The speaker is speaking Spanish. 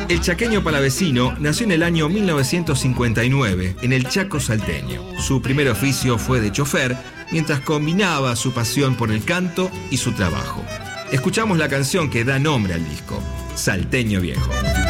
El chaqueño palavecino nació en el año 1959 en el Chaco salteño. Su primer oficio fue de chofer, mientras combinaba su pasión por el canto y su trabajo. Escuchamos la canción que da nombre al disco, Salteño Viejo.